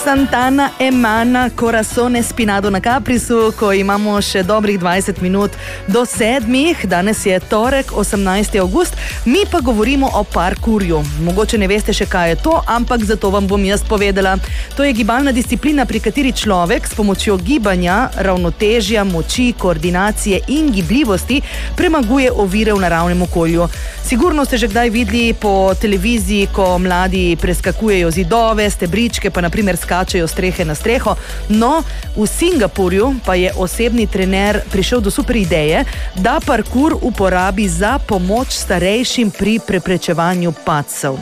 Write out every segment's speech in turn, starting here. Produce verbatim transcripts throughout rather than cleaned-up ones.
Santana Emana, Corazone Spinado na Caprisu, ko imamo še dobrih dvajset minut do sedmih. Danes je torek, osemnajsti avgust, mi pa govorimo o parkurju. Mogoče ne veste še, kaj je to, ampak zato vam bom jaz povedala. To je gibalna disciplina, pri kateri človek s pomočjo gibanja, ravnotežja, moči, koordinacije in gibljivosti premaguje ovire v naravnem okolju. Sigurno ste že kdaj videli po televiziji, ko mladi preskakujejo zidove, stebričke, pa naprimer skačejo strehe na streho. No, v Singapurju pa je osebni trener prišel do super ideje, da parkur uporabi za pomoč starejšim pri preprečevanju padcev.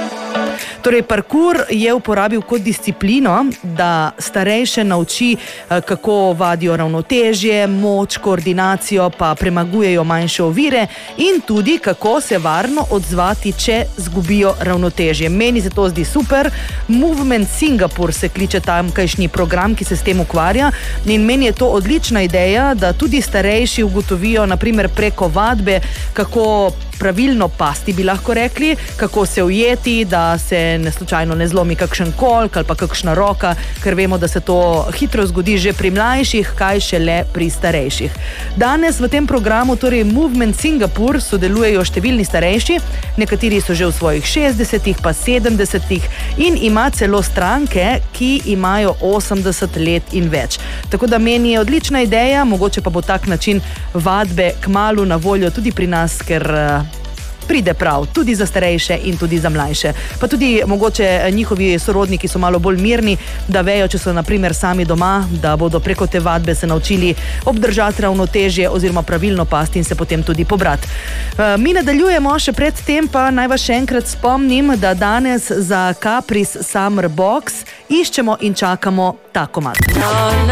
Torej, parkur je uporabil kot disciplino, da starejše nauči, kako vadijo ravnotežje, moč, koordinacijo, pa premagujejo manjše ovire in tudi, kako se varno odzvati, če zgubijo ravnotežje. Meni se to zdi super. Movement Singapore se kliče tamkajšnji program, ki se s tem ukvarja, in meni je to odlična ideja, da tudi starejši ugotovijo, naprimer preko vadbe, kako pravilno pasti, bi lahko rekli, kako se ujeti, da se ne slučajno ne zlomi kakšen kolk ali pa kakšna roka, ker vemo, da se to hitro zgodi že pri mlajših, kaj šele pri starejših. Danes v tem programu, torej Movement Singapore, sodelujejo številni starejši, nekateri so že v svojih šestdesetih pa sedemdesetih in ima celo stranke, ki imajo osemdeset let in več. Tako da meni je odlična ideja, mogoče pa bo tak način vadbe kmalu na voljo tudi pri nas, ker pride prav, tudi za starejše in tudi za mlajše. Pa tudi mogoče njihovi sorodniki so malo bolj mirni, da vejo, če so naprimer sami doma, da bodo preko te vadbe se naučili obdržati ravnotežje oziroma pravilno pasti in se potem tudi pobrati. Mi nadaljujemo, še pred tem pa naj vas še enkrat spomnim, da danes za Capris Summer Box iščemo in čakamo ta komad.